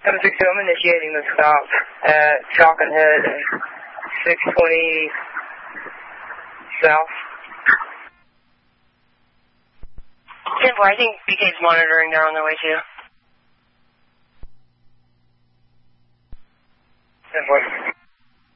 762, I'm initiating the stop at Chalk and Head and 620 south. 10-4, I think BK's monitoring. They're on their way too. 10-4.